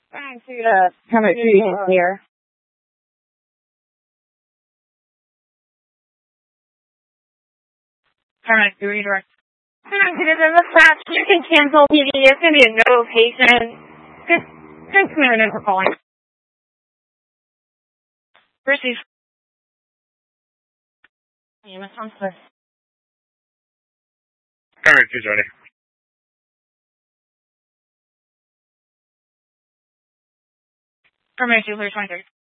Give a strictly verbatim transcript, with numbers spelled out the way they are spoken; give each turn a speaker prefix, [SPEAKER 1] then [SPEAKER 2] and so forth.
[SPEAKER 1] Trying to uh, come at you here. Trying to redirect. Trying to get in the fact you can cancel T V. It's going to be a no patient. Just, just a minute for calling. Receive. Yeah, my phone's close.
[SPEAKER 2] All right, two twenty.
[SPEAKER 1] Permission, twenty-three.